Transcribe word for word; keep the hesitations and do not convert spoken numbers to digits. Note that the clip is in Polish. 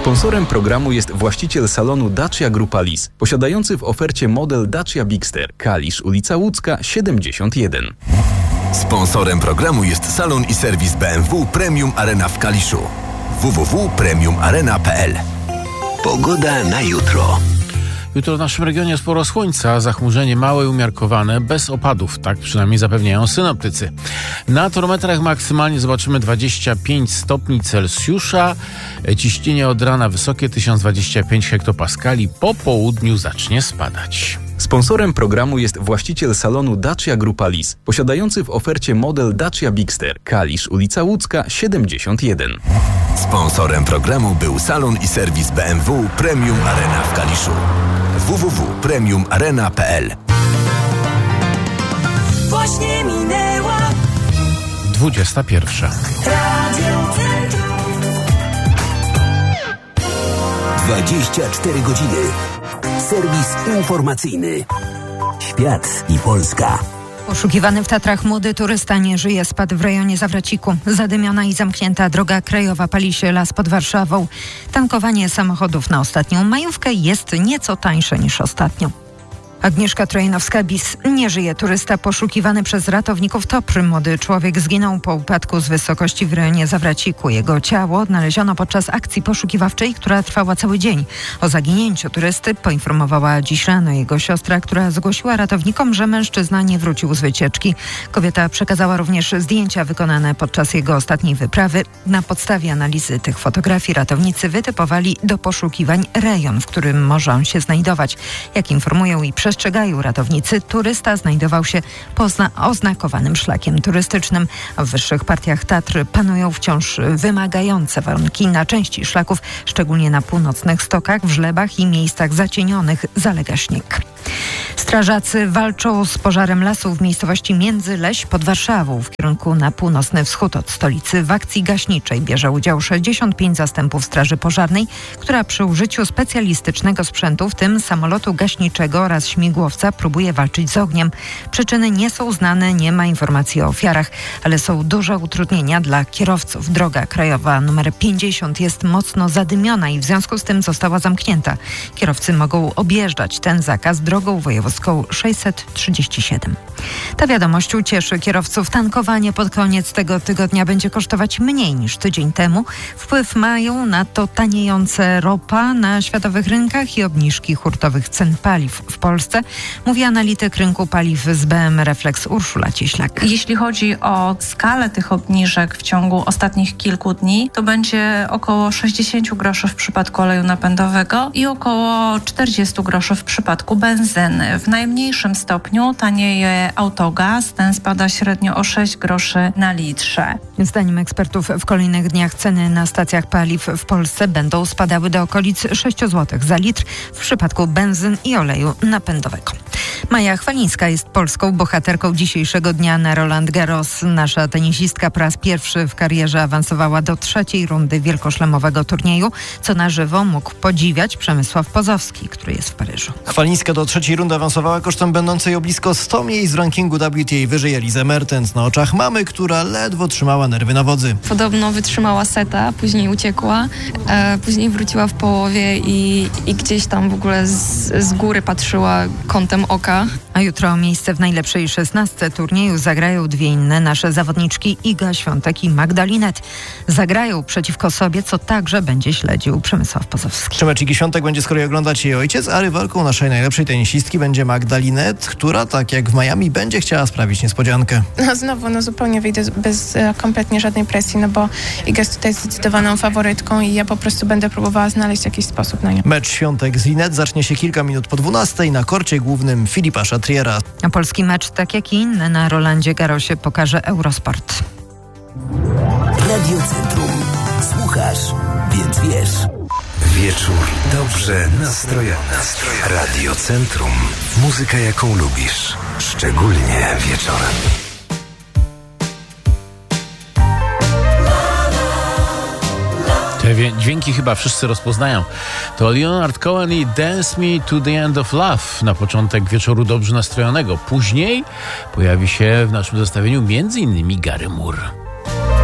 Sponsorem programu jest właściciel salonu Dacia Grupa Lis, posiadający w ofercie model Dacia Bigster, Kalisz, ulica Łódzka siedemdziesiąt jeden. Sponsorem programu jest salon i serwis B M W Premium Arena w Kaliszu. w w w kropka premium arena kropka p l. Pogoda na jutro. Jutro w naszym regionie sporo słońca, zachmurzenie małe i umiarkowane, bez opadów, tak przynajmniej zapewniają synoptycy. Na termometrach maksymalnie zobaczymy dwadzieścia pięć stopni Celsjusza, ciśnienie od rana wysokie tysiąc dwadzieścia pięć hektopaskali, po południu zacznie spadać. Sponsorem programu jest właściciel salonu Dacia Grupa Lis, posiadający w ofercie model Dacia Bigster, Kalisz, ulica Łódzka siedemdziesiąt jeden. Sponsorem programu był salon i serwis B M W Premium Arena w Kaliszu. w w w kropka premium arena kropka p l. Właśnie minęła dwudziesta pierwsza. Radio Centrum. dwadzieścia cztery godziny. Serwis informacyjny. Świat i Polska. Poszukiwany w Tatrach młody turysta nie żyje, spadł w rejonie Zawraciku. Zadymiona i zamknięta droga krajowa, pali się las pod Warszawą. Tankowanie samochodów na ostatnią majówkę jest nieco tańsze niż ostatnio. Agnieszka Trojanowska-Bis. Nie żyje turysta poszukiwany przez ratowników Topry. Młody człowiek zginął po upadku z wysokości w rejonie Zawraciku. Jego ciało odnaleziono podczas akcji poszukiwawczej, która trwała cały dzień. O zaginięciu turysty poinformowała dziś rano jego siostra, która zgłosiła ratownikom, że mężczyzna nie wrócił z wycieczki. Kobieta przekazała również zdjęcia wykonane podczas jego ostatniej wyprawy. Na podstawie analizy tych fotografii ratownicy wytypowali do poszukiwań rejon, w którym może on się znajdować. Jak informują i przestrzegają ratownicy, turysta znajdował się poza oznakowanym szlakiem turystycznym. W wyższych partiach Tatr panują wciąż wymagające warunki. Na części szlaków, szczególnie na północnych stokach, w żlebach i miejscach zacienionych, zalega śnieg. Strażacy walczą z pożarem lasu w miejscowości Międzyleś pod Warszawą w kierunku na północny wschód od stolicy. W akcji gaśniczej bierze udział sześćdziesiąt pięć zastępów Straży Pożarnej, która przy użyciu specjalistycznego sprzętu, w tym samolotu gaśniczego oraz śmigłowca, próbuje walczyć z ogniem. Przyczyny nie są znane, nie ma informacji o ofiarach, ale są duże utrudnienia dla kierowców. Droga krajowa numer pięćdziesiąt jest mocno zadymiona i w związku z tym została zamknięta. Kierowcy mogą objeżdżać ten zakaz drogą wojewódzką sześćset trzydzieści siedem. Ta wiadomość ucieszy kierowców. Tankowanie pod koniec tego tygodnia będzie kosztować mniej niż tydzień temu. Wpływ mają na to taniejące ropa na światowych rynkach i obniżki hurtowych cen paliw w Polsce, mówi analityk rynku paliw z B M Reflex Urszula Cieślak. Jeśli chodzi o skalę tych obniżek w ciągu ostatnich kilku dni, to będzie około sześćdziesiąt groszy w przypadku oleju napędowego i około czterdzieści groszy w przypadku benzyny. W najmniejszym stopniu tanieje autogaz, ten spada średnio o sześć groszy na litrze. Zdaniem ekspertów w kolejnych dniach ceny na stacjach paliw w Polsce będą spadały do okolic sześć złotych za litr w przypadku benzyn i oleju napędowego. Maja Chwalińska jest polską bohaterką dzisiejszego dnia na Roland Garros. Nasza tenisistka po raz pierwszy w karierze awansowała do trzeciej rundy wielkoszlemowego turnieju, co na żywo mógł podziwiać Przemysław Pozowski, który jest w Paryżu. Chwalińska do trzeciej rundy awansowała kosztem będącej o blisko sto miejsc w rankingu W T A wyżej Elizę Mertens na oczach mamy, która ledwo trzymała nerwy na wodzy. Podobno wytrzymała seta, później uciekła, e, później wróciła w połowie i, i gdzieś tam w ogóle z, z góry patrzyła kątem oka. A jutro o miejsce w najlepszej szesnastce turnieju zagrają dwie inne nasze zawodniczki, Iga Świątek i Magdalinet. Zagrają przeciwko sobie, co także będzie śledził Przemysław Pozowski. Mecz Igi Świątek będzie z kolei oglądać jej ojciec, a rywalką naszej najlepszej tenisistki będzie Magdalinet, która tak jak w Miami będzie chciała sprawić niespodziankę. No znowu, no zupełnie wyjdę bez e, kompletnie żadnej presji, no bo Iga jest tutaj zdecydowaną faworytką i ja po prostu będę próbowała znaleźć jakiś sposób na nią. Mecz Świątek z Linet zacznie się kilka minut po dwunastej na korcie głównym Filipa Szatriera. A polski mecz, tak jak i inne na Rolandzie Garrosie, pokaże Eurosport. Radio Centrum. Słuchasz, więc wiesz. Wieczór dobrze nastrojony. Radio Centrum. Muzyka, jaką lubisz. Szczególnie wieczorem. Te dźwięki chyba wszyscy rozpoznają. To Leonard Cohen i Dance Me to the End of Love na początek wieczoru dobrze nastrojonego. Później pojawi się w naszym zestawieniu między innymi Gary Moore.